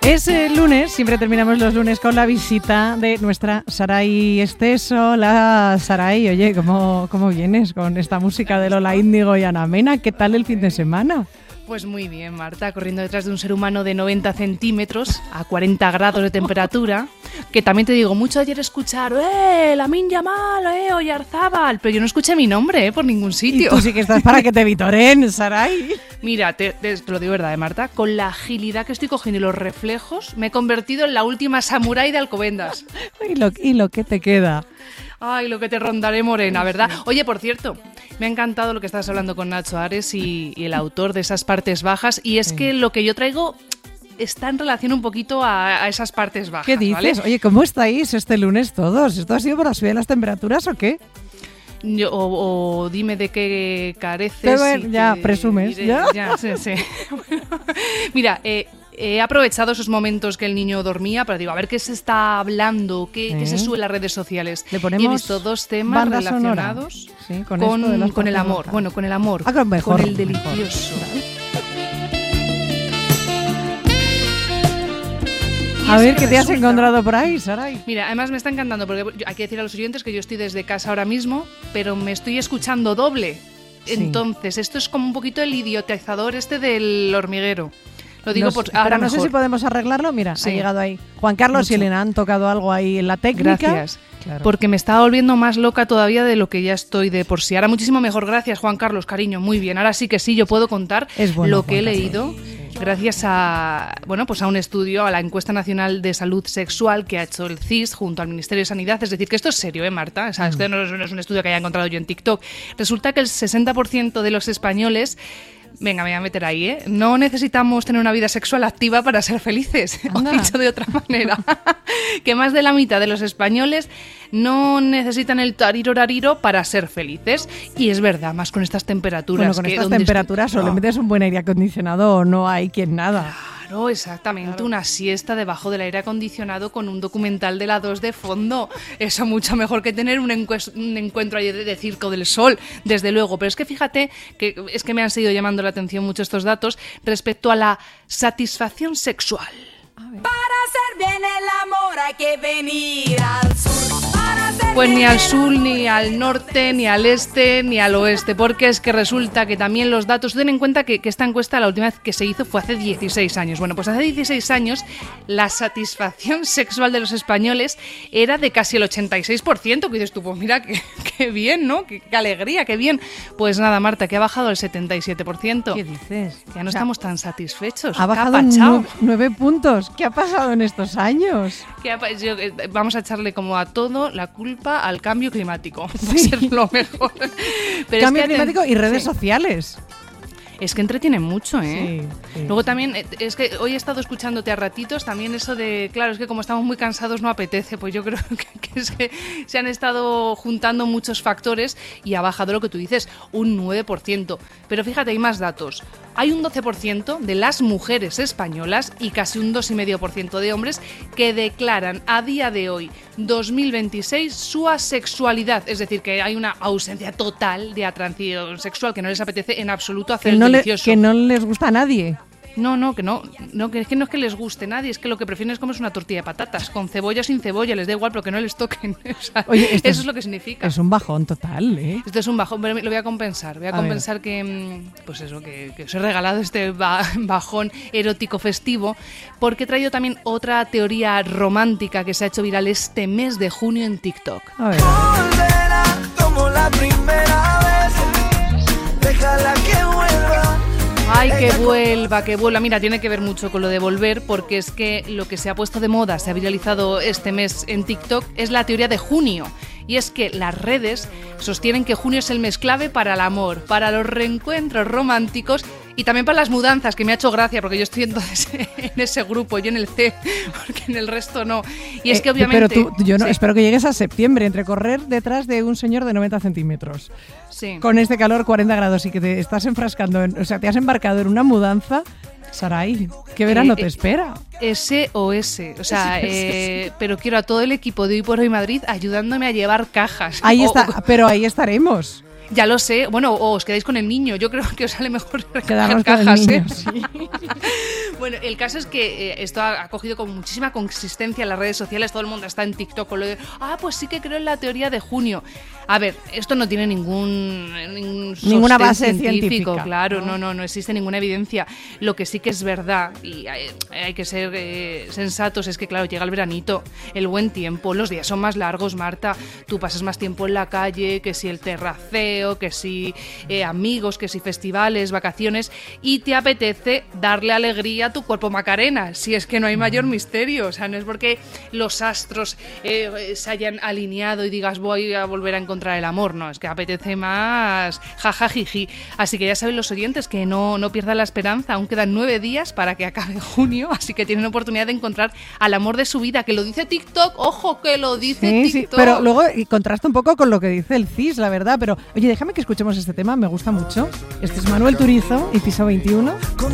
Es el lunes, siempre terminamos los lunes con la visita de nuestra Saray Esteso. Hola Saray, oye, ¿cómo vienes con esta música de Lola Índigo y Ana Mena? ¿Qué tal el fin de semana? Pues muy bien, Marta, corriendo detrás de un ser humano de 90 centímetros a 40 grados de temperatura, que también te digo, mucho ayer escuchar Lamine Yamal, Oyarzábal, pero yo no escuché mi nombre por ningún sitio. Y tú sí que estás para que te vitoren, Saray. Mira, te lo digo verdad, Marta, con la agilidad que estoy cogiendo y los reflejos, me he convertido en la última samurái de Alcobendas. Y lo que te queda. Ay, lo que te rondaré morena, ¿verdad? Oye, por cierto, me ha encantado lo que estás hablando con Nacho Ares y el autor de esas partes bajas, y es que lo que yo traigo está en relación un poquito a esas partes bajas. ¿Qué dices? ¿Vale? Oye, ¿cómo estáis este lunes todos? ¿Esto ha sido por la subida de las temperaturas o qué? O dime de qué careces. Pero, ya, presumes. Ya, sí. Mira, he aprovechado esos momentos que el niño dormía para digo, a ver qué se está hablando, qué se sube en las redes sociales. Le ponemos y he visto dos temas relacionados con el amor. Bueno, con el amor, mejor, con el delicioso. A ver, ¿qué te has encontrado por ahí, Saray? Mira, además me está encantando porque hay que decir a los oyentes que yo estoy desde casa ahora mismo, pero me estoy escuchando doble. Sí. Entonces, esto es como un poquito el idiotizador del hormiguero. Lo digo ahora no mejor. sé si podemos arreglarlo. Mira, sí. Ha llegado ahí Juan Carlos y Elena han tocado algo ahí en la técnica. Gracias. Claro. Porque me estaba volviendo más loca todavía de lo que ya estoy de por sí. Ahora muchísimo mejor. Gracias, Juan Carlos, cariño. Muy bien. Ahora sí que sí, yo puedo contar lo que he leído. Gracias a un estudio, a la Encuesta Nacional de Salud Sexual que ha hecho el CSIS junto al Ministerio de Sanidad. Es decir, que esto es serio, Marta? O sea, esto no es un estudio que haya encontrado yo en TikTok. Resulta que el 60% de los españoles... Venga, me voy a meter ahí, no necesitamos tener una vida sexual activa para ser felices. O dicho de otra manera, que más de la mitad de los españoles no necesitan el tariro para ser felices. Y es verdad, más con estas temperaturas. Bueno, con estas temperaturas o le metes un buen aire acondicionado o no hay quien nada. Claro, exactamente, claro. Una siesta debajo del aire acondicionado con un documental de la 2 de fondo. Eso mucho mejor que tener un encuentro ahí de Circo del Sol, desde luego. Pero es que fíjate que es que me han seguido llamando la atención mucho estos datos respecto a la satisfacción sexual. Para hacer bien el amor hay que venir al sur. Pues ni al sur, ni al norte, ni al este, ni al oeste, porque es que resulta que también los datos... Ten en cuenta que esta encuesta la última vez que se hizo fue hace 16 años. Bueno, pues hace 16 años la satisfacción sexual de los españoles era de casi el 86%, que dices tú, pues mira, qué bien, ¿no? Qué alegría, qué bien. Pues nada, Marta, que ha bajado al 77%. ¿Qué dices? Ya no estamos tan satisfechos. Ha bajado 9 puntos. ¿Qué ha pasado en estos años? Vamos a echarle como a todo la culpa al cambio climático. Va a ser lo mejor. Pero cambio climático y redes sociales. Es que entretienen mucho, ¿eh? Sí. Luego también, es que hoy he estado escuchándote a ratitos, también eso de, claro, es que como estamos muy cansados no apetece, pues yo creo que es que se han estado juntando muchos factores y ha bajado lo que tú dices, un 9%. Pero fíjate, hay más datos. Hay un 12% de las mujeres españolas y casi un 2,5% de hombres que declaran a día de hoy, 2026, su asexualidad. Es decir, que hay una ausencia total de atracción sexual, que no les apetece en absoluto hacer el delicioso. Que no les gusta a nadie. No, que es que no es que les guste nadie, es que lo que prefieren es comerse una tortilla de patatas, con cebolla o sin cebolla, les da igual, pero que no les toquen. O sea, oye, eso es lo que significa. Es un bajón total, ¿eh? Esto es un bajón, pero lo voy a compensar. Voy a compensar que, pues eso, que os he regalado este bajón erótico festivo, porque he traído también otra teoría romántica que se ha hecho viral este mes de junio en TikTok. A ver. Volverá como la primera vez, déjala que vuelva. Ay, que vuelva. Mira, tiene que ver mucho con lo de volver, porque es que lo que se ha puesto de moda, se ha viralizado este mes en TikTok, es la teoría de junio. Y es que las redes sostienen que junio es el mes clave para el amor, para los reencuentros románticos y también para las mudanzas, que me ha hecho gracia, porque yo estoy entonces en ese grupo, yo en el C, porque en el resto no. Y es que obviamente... Pero yo no, espero que llegues a septiembre, entre correr detrás de un señor de 90 centímetros. Sí. Con este calor, 40 grados, y que te estás enfrascando, te has embarcado en una mudanza... Saray, ¿qué verano te espera? SOS, o sea, pero quiero a todo el equipo de Hoy por Hoy Madrid ayudándome a llevar cajas. Ahí está, pero ahí estaremos. Ya lo sé. Bueno, o os quedáis con el niño. Yo creo que os sale mejor quedarnos cajas, con el niño, sí. Bueno, el caso es que esto ha cogido con muchísima consistencia en las redes sociales. Todo el mundo está en TikTok con lo de pues sí que creo en la teoría de junio. A ver, esto no tiene ninguna base científica. Claro, no existe ninguna evidencia. Lo que sí que es verdad, y hay que ser sensatos, es que claro, llega el veranito, el buen tiempo, los días son más largos, Marta, tú pasas más tiempo en la calle, que si el terraceo, que si amigos, que si festivales, vacaciones, y te apetece darle alegría a tu cuerpo Macarena, si es que no hay mayor misterio. O sea, no es porque los astros se hayan alineado y digas voy a volver a encontrar el amor, no, es que apetece más jajajiji. Así que ya saben los oyentes que no pierdan la esperanza, aún quedan 9 días para que acabe junio, así que tienen oportunidad de encontrar al amor de su vida, que lo dice TikTok, ojo, que lo dice TikTok. Sí, pero luego contrasta un poco con lo que dice el CIS, la verdad, pero oye, déjame que escuchemos este tema, me gusta mucho. Este es Manuel Turizo y Piso 21.